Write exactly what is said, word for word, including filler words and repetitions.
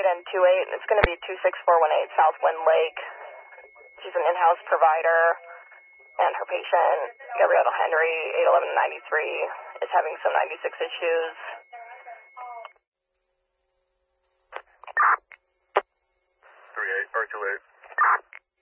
and two eight, and it's going to be two six four one eight South Wind Lake. She's an in-house provider, and her patient, Gabrielle Henry, eight eleven ninety-three, is having some ninety-six issues.